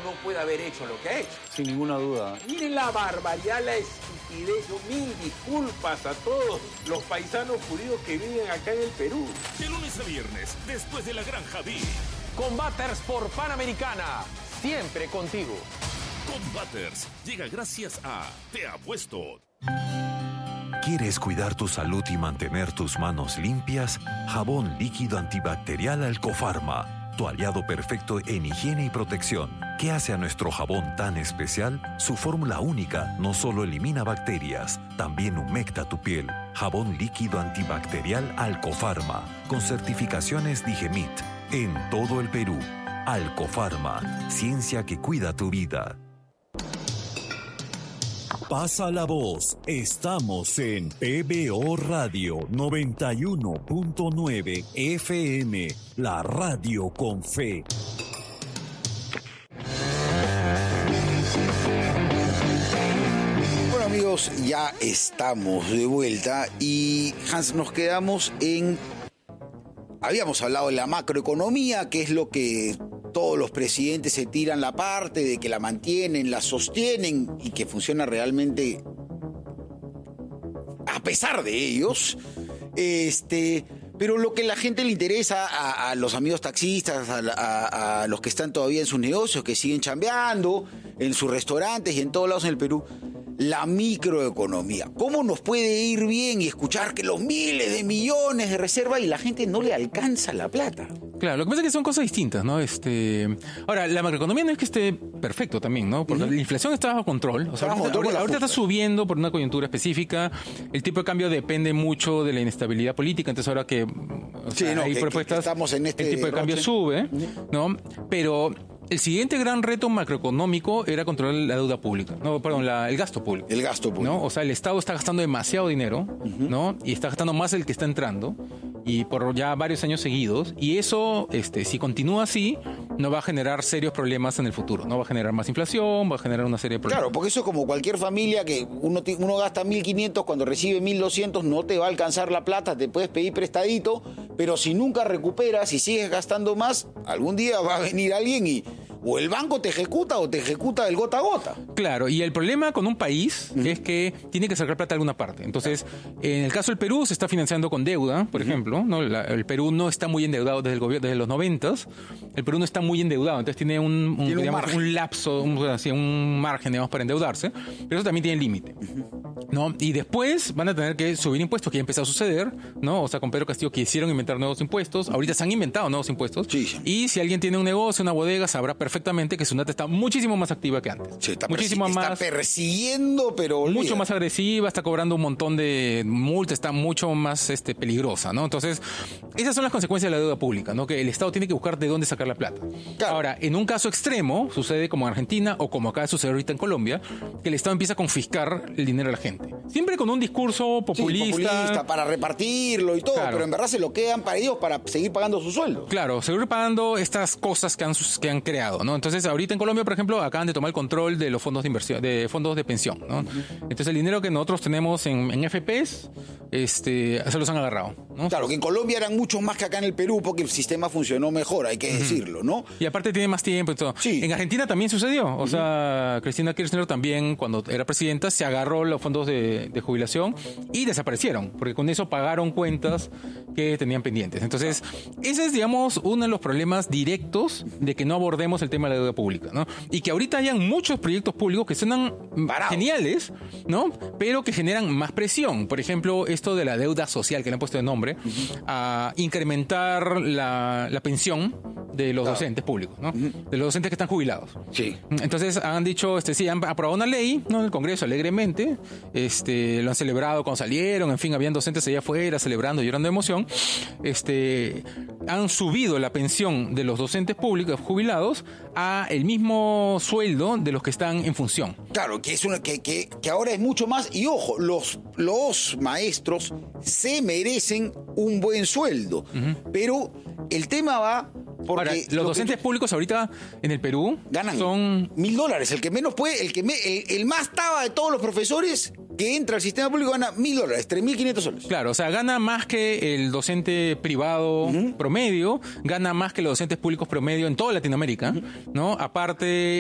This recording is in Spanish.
no puede haber hecho lo que ha hecho. Sin ninguna duda. Miren la barbaridad, la estupidez. Yo mil disculpas a todos los paisanos judíos que viven acá en el Perú. De lunes a viernes, después de la Granja B. Combaters por Panamericana, siempre contigo. Combaters llega gracias a Te Apuesto. ¿Quieres cuidar tu salud y mantener tus manos limpias? Jabón líquido antibacterial Alcofarma, tu aliado perfecto en higiene y protección. ¿Qué hace a nuestro jabón tan especial? Su fórmula única no solo elimina bacterias, también humecta tu piel. Jabón líquido antibacterial Alcofarma, con certificaciones Digemit, en todo el Perú. Alcofarma, ciencia que cuida tu vida. Pasa la voz. Estamos en PBO Radio 91.9 FM, la radio con fe. Bueno, amigos, ya estamos de vuelta y Hans, nos quedamos en... Habíamos hablado de la macroeconomía, que es lo que todos los presidentes se tiran la parte de que la mantienen, la sostienen y que funciona realmente a pesar de ellos. Pero lo que a la gente le interesa, a los amigos taxistas, a los que están todavía en sus negocios, que siguen chambeando, en sus restaurantes y en todos lados en el Perú, la microeconomía. ¿Cómo nos puede ir bien y escuchar que los miles de millones de reserva y la gente no le alcanza la plata? Claro, lo que pasa es que son cosas distintas, ¿no? Ahora, la macroeconomía no es que esté perfecto también, ¿no? Porque la inflación está bajo control. O sea, ahorita está subiendo por una coyuntura específica. El tipo de cambio depende mucho de la inestabilidad política. Entonces, ahora que hay propuestas, que estamos en el tipo de cambio sube, ¿no? Pero el siguiente gran reto macroeconómico era controlar la deuda pública. No, perdón, el gasto público. El gasto público. ¿No? O sea, el Estado está gastando demasiado dinero, ¿no? Y está gastando más del que está entrando. Y por ya varios años seguidos. Y eso, si continúa así, no va a generar serios problemas en el futuro. No va a generar más inflación, va a generar una serie de problemas. Claro, porque eso es como cualquier familia que uno gasta 1.500, cuando recibe 1.200 no te va a alcanzar la plata, te puedes pedir prestadito, pero si nunca recuperas y sigues gastando más, algún día va a venir alguien y o el banco te ejecuta o te ejecuta del gota a gota. Claro, y el problema con un país es que tiene que sacar plata de alguna parte. Entonces, en el caso del Perú se está financiando con deuda, por ejemplo, ¿no? El Perú no está muy endeudado desde el gobierno, desde los 90s. El Perú no está muy endeudado, entonces tiene un lapso, un margen, digamos, para endeudarse, pero eso también tiene límite, ¿no? Y después van a tener que subir impuestos, que ya empezó a suceder, ¿no? O sea, con Pedro Castillo quisieron inventar nuevos impuestos, ahorita se han inventado nuevos impuestos, y si alguien tiene un negocio, una bodega, sabrá perfectamente que Sunat está muchísimo más activa que antes. Sí, está más persiguiendo, pero mucho más agresiva, está cobrando un montón de multas, está mucho más peligrosa, ¿no? Entonces, esas son las consecuencias de la deuda pública, ¿no? Que el Estado tiene que buscar de dónde sacar la plata. Claro. Ahora, en un caso extremo, sucede como en Argentina o como acaba de suceder ahorita en Colombia, que el Estado empieza a confiscar el dinero a la gente. Siempre con un discurso populista para repartirlo y todo, claro. Pero en verdad se lo quedan para ellos para seguir pagando su sueldo. Claro, seguir pagando estas cosas que han creado, ¿no? Entonces, ahorita en Colombia, por ejemplo, acaban de tomar el control de los fondos de inversión, de fondos de pensión, ¿no? Entonces, el dinero que nosotros tenemos en FPs, se los han agarrado, ¿no? Claro, que en Colombia eran muchos más que acá en el Perú porque el sistema funcionó mejor, hay que decirlo, ¿no? Y aparte tiene más tiempo y todo. Sí. En Argentina también sucedió. O sea, Cristina Kirchner también, cuando era presidenta, se agarró los fondos de jubilación y desaparecieron, porque con eso pagaron cuentas que tenían pendientes. Entonces, ese es, digamos, uno de los problemas directos de que no abordemos el tema de la deuda pública, ¿no? Y que ahorita hayan muchos proyectos públicos que suenan geniales, ¿no? Pero que generan más presión. Por ejemplo, esto de la deuda social, que le han puesto de nombre, a incrementar la pensión de los docentes públicos, ¿no? De los docentes que están jubilados. Sí. Entonces han dicho, sí, han aprobado una ley, ¿no? En el Congreso alegremente, lo han celebrado cuando salieron, en fin, habían docentes allá afuera celebrando, llorando de emoción. Han subido la pensión de los docentes públicos jubilados a el mismo sueldo de los que están en función. Claro, que es que ahora es mucho más, y ojo, los maestros se merecen un buen sueldo, pero el tema va porque ahora, los docentes públicos ahorita en el Perú ganan son $1.000. El que menos puede, el más taba de todos los profesores que entra al sistema público gana $1.000, 3.500 soles. Claro, o sea, gana más que el docente privado promedio, gana más que los docentes públicos promedio en toda Latinoamérica, ¿no? Aparte,